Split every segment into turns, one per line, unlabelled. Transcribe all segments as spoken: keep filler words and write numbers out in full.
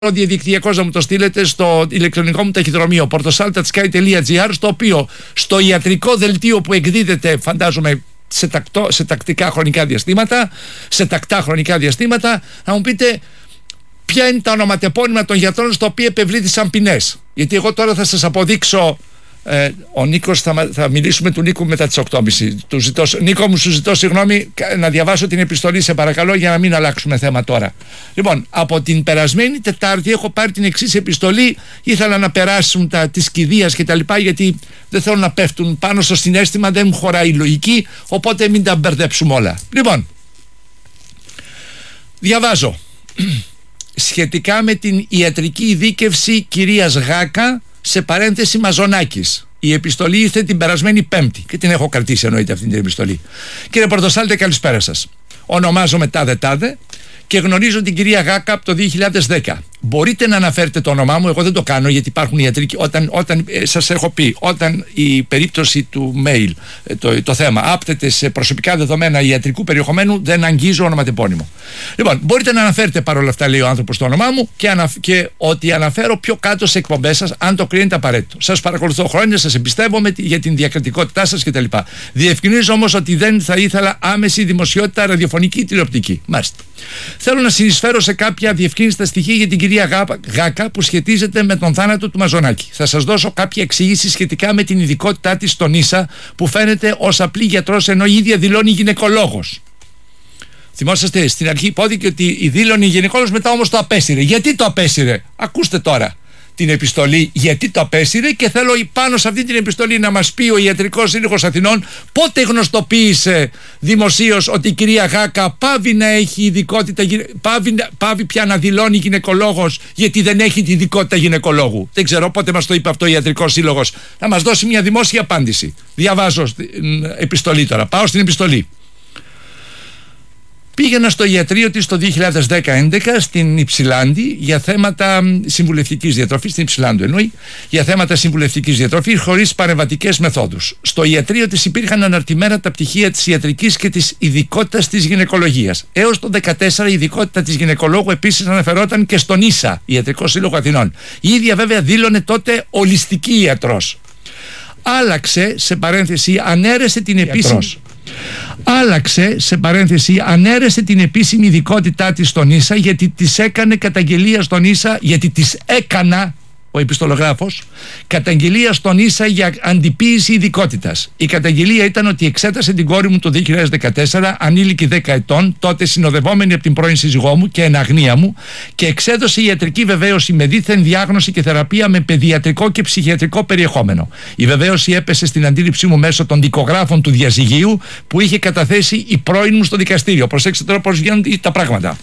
διαδικτυακώς να μου το στείλετε στο ηλεκτρονικό μου ταχυδρομείο portosaltatsky τελεία gr, στο οποίο στο ιατρικό δελτίο που εκδίδεται, φαντάζομαι σε, τακτό, σε τακτικά χρονικά διαστήματα, σε τακτά χρονικά διαστήματα, να μου πείτε ποια είναι τα ονοματεπώνυμα των γιατρών στο οποίο επευλήθησαν ποινές. Γιατί εγώ τώρα θα σας αποδείξω. Ε, ο Νίκος, θα, θα μιλήσουμε του Νίκου μετά τις οκτώ και μισή. Του ζητώ, Νίκο μου, σου ζητώ συγγνώμη να διαβάσω την επιστολή, σε παρακαλώ, για να μην αλλάξουμε θέμα τώρα. Λοιπόν, από την περασμένη Τετάρτη έχω πάρει την εξής επιστολή. Ήθελα να περάσουν τα της κηδείας και τα λοιπά, γιατί δεν θέλω να πέφτουν πάνω στο συναίσθημα, δεν μου χωράει η λογική, οπότε μην τα μπερδέψουμε όλα. Λοιπόν, διαβάζω σχετικά με την ιατρική ειδίκευση κυρίας Γάκα, σε παρένθεση Μαζονάκης. Η επιστολή ήρθε την περασμένη Πέμπτη και την έχω κρατήσει, εννοείται, αυτή την επιστολή. Κύριε Πορτοσάλτε, καλησπέρα σας. Ονομάζομαι τάδε τάδε και γνωρίζω την κυρία Γάκα από το δύο χιλιάδες δέκα. Μπορείτε να αναφέρετε το όνομά μου, εγώ δεν το κάνω γιατί υπάρχουν ιατροί. Όταν, όταν ε, σας έχω πει, όταν η περίπτωση του mail, ε, το, το θέμα άπτεται σε προσωπικά δεδομένα ιατρικού περιεχομένου, δεν αγγίζω ονοματεπώνυμο. Λοιπόν, μπορείτε να αναφέρετε παρόλα αυτά, λέει ο άνθρωπος, το όνομά μου και, ανα, και ότι αναφέρω πιο κάτω σε εκπομπές σας, αν το κρίνετε απαραίτητο. Σας παρακολουθώ χρόνια, σας εμπιστεύομαι για την διακριτικότητά σας κτλ. Διευκρινίζω όμως ότι δεν θα ήθελα άμεση δημοσιότητα ραδιοφωνική ή τηλεοπτική. Μάλιστα. Θέλω να συνεισφέρω σε κάποια διευκρίνηστα στοιχεία για την κυρία Γάκα που σχετίζεται με τον θάνατο του Μαζονάκη. Θα σας δώσω κάποια εξήγηση σχετικά με την ειδικότητά της στον Ίσα, που φαίνεται ως απλή γιατρός ενώ η ίδια δηλώνει γυναικολόγος. Θυμόσαστε, στην αρχή υπόθηκε ότι η δήλωνε γυναικολόγος, μετά όμως το απέσυρε. Γιατί το απέσυρε? Ακούστε τώρα την επιστολή γιατί το απέσυρε, και θέλω πάνω σε αυτή την επιστολή να μας πει ο Ιατρικός Σύλλογος Αθηνών πότε γνωστοποίησε δημοσίως ότι η κυρία Γάκα πάβει να έχει ειδικότητα, πάβει, πάβει πια να δηλώνει γυναικολόγος, γιατί δεν έχει την ειδικότητα γυναικολόγου. Δεν ξέρω πότε μας το είπε αυτό ο Ιατρικός Σύλλογος. Να μας δώσει μια δημόσια απάντηση. Διαβάζω την επιστολή τώρα. Πάω στην επιστολή. Πήγαινα στο ιατρείο της το δύο χιλιάδες δέκα έντεκα στην Υψηλάντη για θέματα συμβουλευτικής διατροφής, στην Υψηλάντου εννοεί, για θέματα συμβουλευτικής διατροφής χωρίς παρεμβατικές μεθόδους. Στο ιατρείο της υπήρχαν αναρτημένα τα πτυχία της ιατρικής και της ειδικότητας της γυναικολογίας. Έως το δύο χιλιάδες δεκατέσσερα η ειδικότητα της γυναικολόγου επίσης αναφερόταν και στον Ίσα, Ιατρικό Σύλλογο Αθηνών. Η ίδια βέβαια δήλωνε τότε ολιστική ιατρός. Άλλαξε, σε παρένθεση, ανέρεσε την επίσημη. Άλλαξε, σε παρένθεση, ανέρεσε την επίσημη ειδικότητά της στον Ίσα, γιατί της έκανε καταγγελία στον Ίσα, γιατί της έκανα, ο επιστολογράφος, καταγγελία στον Ίσα για αντιποίηση ειδικότητας. Η καταγγελία ήταν ότι εξέτασε την κόρη μου το δύο χιλιάδες δεκατέσσερα, ανήλικη δέκα ετών, τότε συνοδευόμενη από την πρώην σύζυγό μου και εν αγνία μου, και εξέδωσε ιατρική βεβαίωση με δίθεν διάγνωση και θεραπεία με παιδιατρικό και ψυχιατρικό περιεχόμενο. Η βεβαίωση έπεσε στην αντίληψή μου μέσω των δικογράφων του διαζυγίου που είχε καταθέσει η πρώην μου στο δικαστήριο. Προσέξτε τώρα πώς γίνονται τα πράγματα.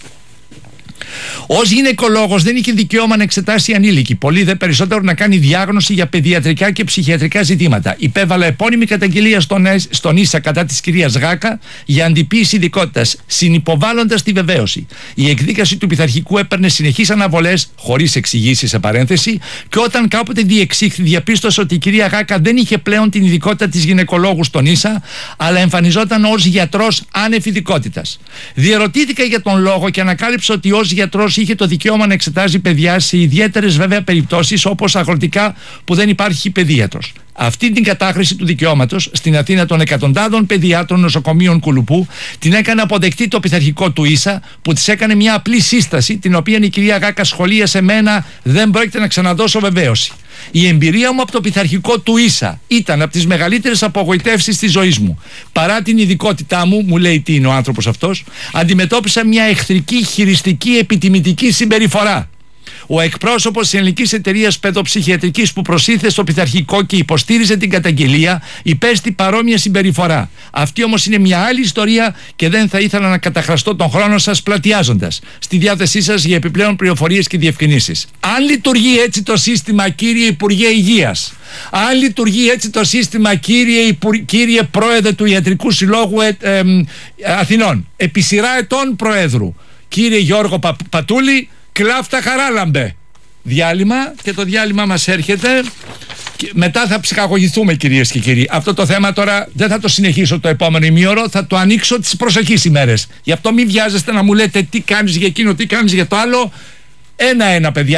Ως γυναικολόγος δεν είχε δικαίωμα να εξετάσει ανήλικη, πολύ δε περισσότερο να κάνει διάγνωση για παιδιατρικά και ψυχιατρικά ζητήματα. Υπέβαλα επώνυμη καταγγελία στον, στον Ίσα κατά της κυρίας Γάκα για αντιποίηση ειδικότητας, συνυποβάλλοντας τη βεβαίωση. Η εκδίκαση του πειθαρχικού έπαιρνε συνεχείς αναβολές, χωρίς εξηγήσεις, σε παρένθεση, και όταν κάποτε διεξήχθη, διαπίστωσε ότι η κυρία Γάκα δεν είχε πλέον την ειδικότητα της γυναικολόγου στον Ίσα, αλλά εμφανιζόταν ως γιατρός άνευ ειδικότητας. Διερωτήθηκα για τον λόγο και ανακάλυψα ότι ως γιατρός είχε το δικαίωμα να εξετάζει παιδιά σε ιδιαίτερες βέβαια περιπτώσεις, όπως αγροτικά που δεν υπάρχει παιδίατρος. Αυτή την κατάχρηση του δικαιώματος στην Αθήνα των εκατοντάδων παιδιάτρων νοσοκομείων Κουλουπού την έκανε αποδεκτή το πειθαρχικό του Ίσα, που της έκανε μια απλή σύσταση, την οποία η κυρία Γάκα σχολίασε με ένα «δεν πρόκειται να ξαναδώσω βεβαίωση». Η εμπειρία μου από το πειθαρχικό του Ίσα ήταν από τις μεγαλύτερες απογοητεύσεις της ζωής μου. Παρά την ειδικότητά μου, μου λέει τι είναι ο άνθρωπος αυτός, αντιμετώπισα μια εχθρική, χειριστική, επιτιμητική συμπεριφορά. Ο εκπρόσωπος της ελληνικής εταιρείας παιδοψυχιατρικής που προσήλθε στο πειθαρχικό και υποστήριζε την καταγγελία υπέστη παρόμοια συμπεριφορά. Αυτή όμως είναι μια άλλη ιστορία και δεν θα ήθελα να καταχραστώ τον χρόνο σας πλατιάζοντας. Στη διάθεσή σας για επιπλέον πληροφορίες και διευκρινήσεις. Αν λειτουργεί έτσι το σύστημα, κύριε Υπουργέ Υγείας, αν λειτουργεί έτσι το σύστημα, κύριε, Υπου... κύριε Πρόεδρε του Ιατρικού Συλλόγου ε, ε, ε, Αθηνών, επί σειρά ετών Προέδρου, κύριε Γιώργο Πα... Πατούλη, κλάφτα χαράλαμπε. Διάλειμμα, και το διάλειμμα μας έρχεται. Μετά θα ψυχαγωγηθούμε, κυρίες και κύριοι. Αυτό το θέμα τώρα δεν θα το συνεχίσω το επόμενο ημίωρο, θα το ανοίξω τις προσεχείς ημέρες. Γι' αυτό μην βιάζεστε να μου λέτε τι κάνεις για εκείνο, τι κάνεις για το άλλο. Ένα-ένα, παιδιά.